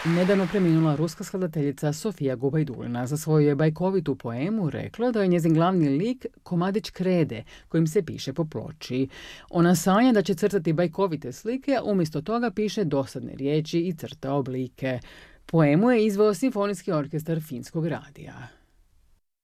Nedavno preminula ruska skladateljica Sofija Gubajdulina za svoju je bajkovitu poemu rekla da je njezin glavni lik komadić krede kojim se piše po ploči. Ona sanja da će crtati bajkovite slike, a umjesto toga piše dosadne riječi i crta oblike. Poemu je izveo Simfonijski orkestar Finskog radija.